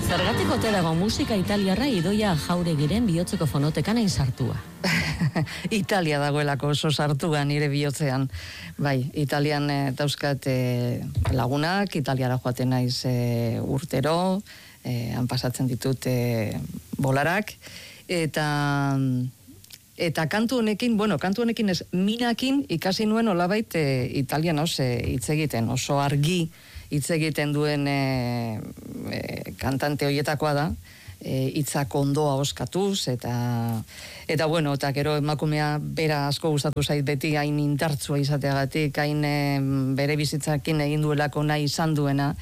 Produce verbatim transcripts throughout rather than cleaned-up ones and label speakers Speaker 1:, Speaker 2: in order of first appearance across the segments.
Speaker 1: Zergatik ote dago musika italiarra Idoia Jauregiren bihotzeko fonotekan hain sartua?
Speaker 2: Italia dagoelako oso sartua nire bihotzean. Bai, Italian e, dauzkat e, lagunak, Italiara joaten naiz e, urtero, e, han pasatzen ditut e, bolarak, eta eta kantu honekin, bueno, kantu honekin ez, minakin ikasi nuen olabait e, Italian oso hitz egiten, oso argi hitz egiten duen e, e, kantante hoietakoa da, hitzak e, ondoa oskatuz, eta eta bueno, eta gero emakumea bera asko gustatu zait beti, hain indartsua izateagatik, hain e, bere bizitzakin egin duelako nahi izan duena,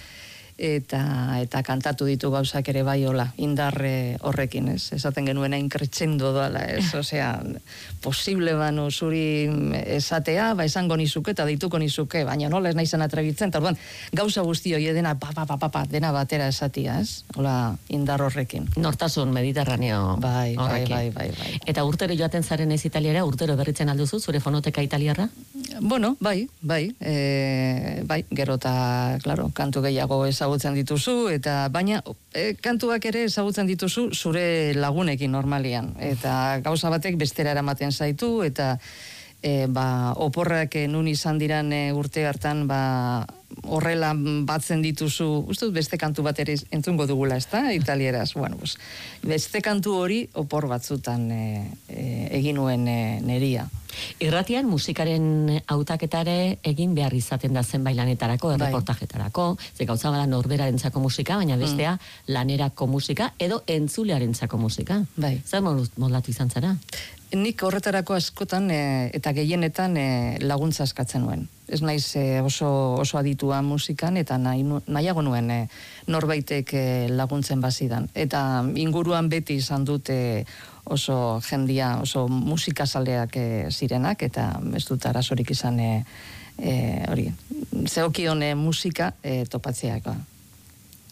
Speaker 2: eta eta kantatu ditu gauzak ere bai hola, indarre horrekin, ez? Esaten genuen hain kretxendo doala, ez? Osea, posible banu zuri esatea, ba esango nizuke eta deituko nizuke, baina nola ez naizan atrebitzen, eta orduan, gauza guzti hori dena, pa, pa, pa, pa, pa, dena batera esatia, ez? Hola, indar horrekin.
Speaker 1: Nortasun mediterraneo
Speaker 2: bai,
Speaker 1: horrekin.
Speaker 2: Bai, bai, bai, bai.
Speaker 1: Eta urtero joaten zaren ez Italiara, urtero berritzen alduzu, zure fonoteka italiarra?
Speaker 2: Bueno, bai, bai, e, bai, gero eta, claro, kantu gehiago ezagutzen dituzu, eta baina e, kantuak ere ezagutzen dituzu zure lagunekin normalian, eta gauza batek bestera eramaten zaitu, eta e, ba, oporrak nun izan diran e, urte hartan, ba, horrela batzen dituzu, uste dut beste kantu bat ere entzungo dugula, ez da, italieraz, bueno, pues, beste kantu hori opor batzutan e, e, egin nuen e, neria.
Speaker 1: Irratian musikaren hautaketare egin behar izaten da zenbait lanetarako, erreportajetarako, ze gauza bada norberarentzako musika, baina bestea mm. lanerako musika edo entzulearentzako musika.
Speaker 2: Bai.
Speaker 1: Zer moldatu izan zara?
Speaker 2: Nik horretarako askotan e, eta gehienetan e, laguntza eskatzen nuen. Ez naiz e, oso, oso aditua musikan, eta nahi, nahiago nuen e, norbaitek e, laguntzen bazidan. Eta inguruan beti izan dute oso jendia, oso musikazaleak e, zirenak, eta ez dut arazorik izan e, e, hori, zeokion e, musika e, topatzeak.